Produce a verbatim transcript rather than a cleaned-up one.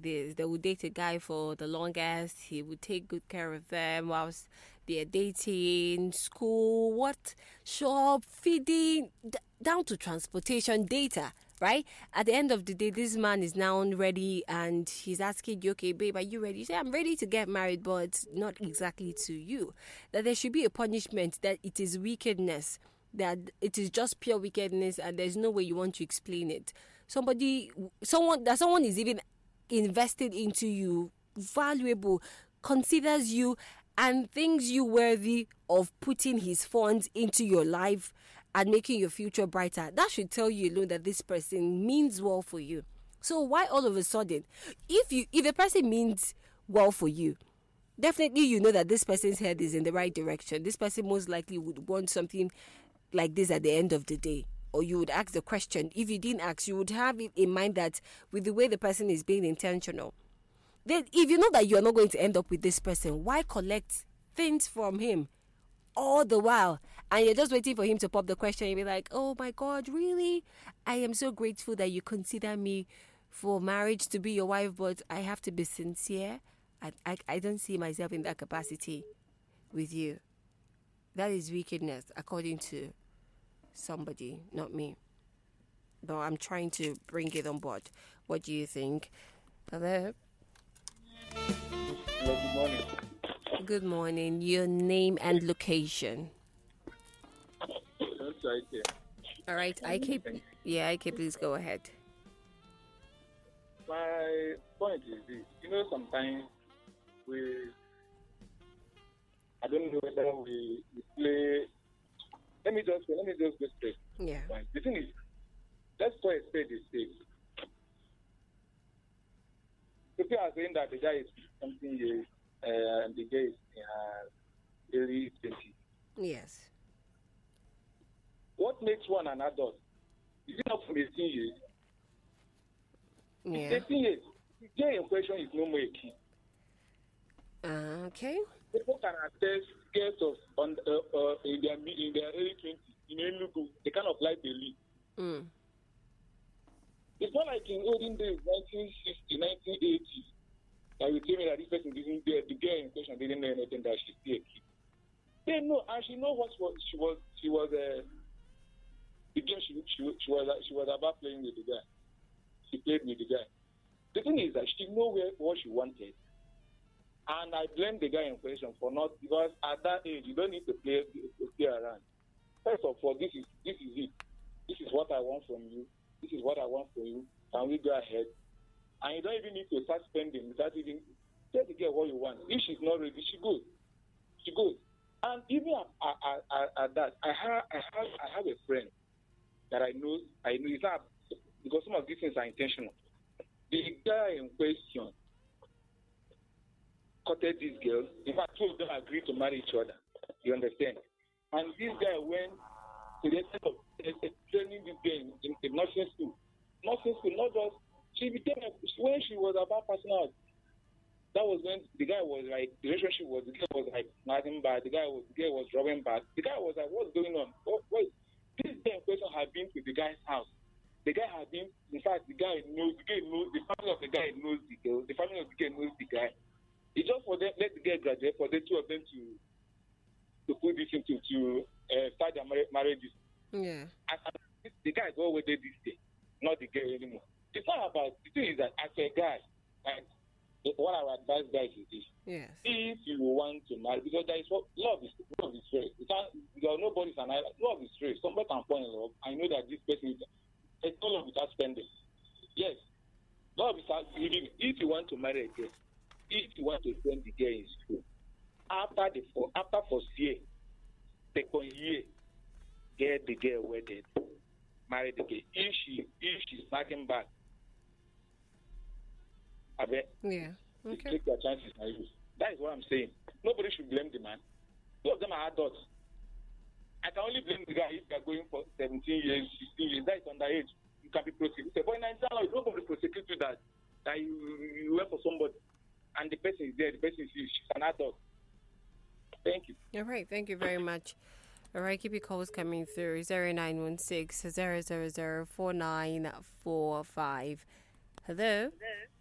this. They would date a guy for the longest. He would take good care of them whilst they're dating, school, what, shop, feeding, d- down to transportation, data, right? At the end of the day, this man is now ready and he's asking you, okay, babe, are you ready? You say, I'm ready to get married, but not exactly to you. That there should be a punishment, that it is wickedness, that it is just pure wickedness and there's no way you want to explain it. Somebody, someone, that someone is even invested into you, valuable, considers you and thinks you worthy of putting his funds into your life and making your future brighter. That should tell you alone that this person means well for you. So why all of a sudden, if you if a person means well for you, definitely you know that this person's head is in the right direction. This person most likely would want something like this at the end of the day. Or you would ask the question. If you didn't ask, you would have it in mind that with the way the person is being intentional. Then if you know that you're not going to end up with this person, why collect things from him all the while? And you're just waiting for him to pop the question. You'll be like, oh my God, really? I am so grateful that you consider me for marriage to be your wife, but I have to be sincere. I, I, I don't see myself in that capacity with you. That is wickedness, according to somebody, not me. But I'm trying to bring it on board. What do you think? Hello? Hello, good morning. Good morning. Your name and location. That's right there. All right, I keep. Yeah, I keep. Please go ahead. My point is this. You know, sometimes we, I don't know whether we, we play. Let me just let me just go straight. Yeah. Right. The thing is, let's call a spade a spade. People are saying that the guy is something years, uh, and the guy is in uh, early twenties. Yes. What makes one an adult? Is it not from eighteen years? Yeah. It's eighteen years. The guy in question is no more a kid. Uh, okay. People can attest girls of on uh, uh, in their mid- in their early twenties in Enugu, the kind of life they live. Mm. It's not like in olden days, nineteen sixty, nineteen eighty, that you tell me that this person didn't the, the girl in question didn't know anything, that she's still a kid. They know, and she know what was she was she was uh, the game she she she was she was about playing with the guy. She played with the guy. The thing is that she know where what she wanted. And I blame the guy in question for not, because at that age you don't need to play to play around. First of all, this is this is it. This is what I want from you. This is what I want from you. Can we go ahead? And you don't even need to start spending without even tell the girl what you want. If she's not ready, she goes. She goes. And even at, at, at, at that, I have I have I have a friend that I know I know is not, because some of these things are intentional. The guy in question courted this girl. In fact, two of them agreed to marry each other. You understand? And this guy went to the extent of training this girl in, in, in nursing school. Nursing school, not just, she became, a, when she was about passing out, that was when the guy was like, the relationship was, the guy was like nothing bad, the guy was, the guy was robbing back. The guy was like, what's going on? What, what? This guy in question had been to the guy's house. The guy had been, in fact, the guy knows, the guy knows, the family of the guy knows the girl, the family of the guy knows the guy. It's just for them, let the girl graduate, for the two of them to to put this into, to uh, start their mar- marriages. Yeah. And, and the guy is always there this day, not the girl anymore. It's not about, the thing is that as a guy, like, what I would advise guys is this. Yes. If you want to marry, because there is what, love is, love is race. It's not, because nobody's an island. Love is race. Somebody can fall in love. I know that this person is, it's no love without spending. Yes. Love is out giving. If you want to marry a girl, if you want to send the girl in school, after the four, after first year, second year, get the girl wedded, marry the girl. If she if she's knocking back, I bet. Yeah. Okay. Take their chances and use. That is what I'm saying. Nobody should blame the man. Two of them are adults. I can only blame the guy if they're going for seventeen years, sixteen years. That is underage. You can be prosecuted. But in Nigeria, you don't prosecute you that that you, you went for somebody and the person is there. The person is she's an adult. Thank you. All right. Thank you very much. All right. Keep your calls coming through. zero nine one six zero zero zero four nine four five. Hello. Hello.